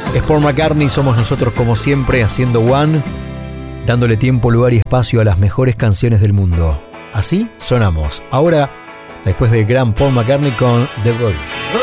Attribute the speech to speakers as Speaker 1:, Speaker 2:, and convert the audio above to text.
Speaker 1: Es Paul McCartney, somos nosotros como siempre haciendo One, dándole tiempo, lugar y espacio a las mejores canciones del mundo. Así sonamos. Ahora, después del gran Paul McCartney con The Verdict.